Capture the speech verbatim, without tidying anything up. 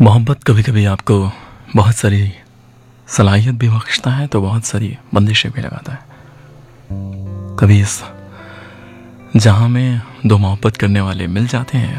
मोहब्बत कभी कभी आपको बहुत सारी सलाहियत भी बख्शता है तो बहुत सारी बंदिशें भी लगाता है। कभी इस जहां में दो मोहब्बत करने वाले मिल जाते हैं